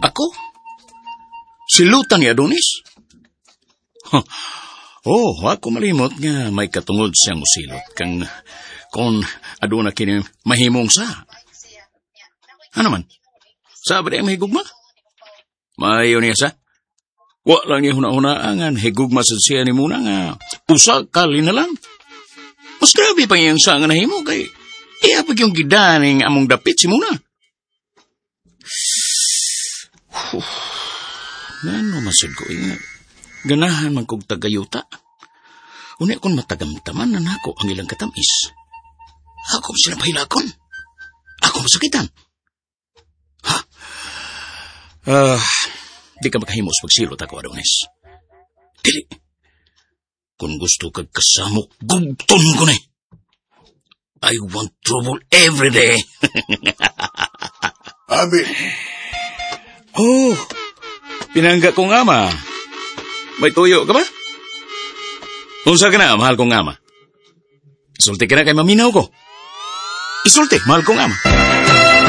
Ako? Silutan ni Adonis? Huh. Oh, ako malimot nga may katungod siyang usilot kang kung aduna kini mahimong sa. Ano man? Sabi rin mahigugma? Mayo niya sa? Wa lang niya huna-hunaangan, higugma sa siya ni muna nga usa kali na lang. Mas grabe pa iyang sa nga nahimo kay iapag yung gidaning among dapit si muna. Ngano masud ko ganahan man kog tagayuta. Una akong matagamtaman na nako ang ilang katamis. Ako sila pahilakon. Ako masakitan. Ha? Di ka makahimos pagsilot ako, Adonis. Dili. Kung gusto kag kasamok, gugton ko na. I want trouble every day. Abi. Oh, pinangga kong ama. May tuyo ka ba? Unsa ka na, mahal kong ama? Isulti ka na kay maminaw ko. Isulti, mahal kong ama.